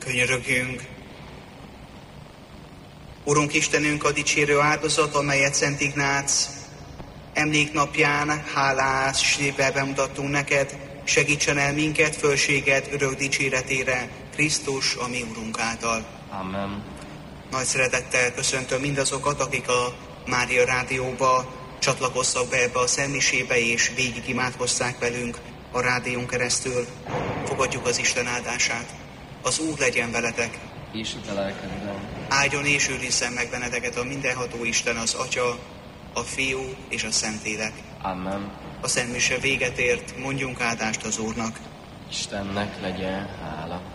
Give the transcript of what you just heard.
Könyörögjünk! Urunk Istenünk, a dicsérő áldozat, amelyet Szent Ignác emléknapján hálás szívvel bemutattunk neked, segítsen el minket fölséged örök dicséretére, Krisztus, a mi Urunk által. Amen. Nagy szeretettel köszöntöm mindazokat, akik a Mária Rádióba csatlakoztak be ebbe a szentmisébe, és végig imádkozták velünk a rádión keresztül. Fogadjuk az Isten áldását. Az Úr legyen veletek. És a te lelkedben. Áldjon és őrizzen meg benneteket a mindenható Isten, az Atya, a Fiú és a Szentlélek. Amen. A szentmise véget ért, mondjunk áldást az Úrnak. Istennek legyen hála.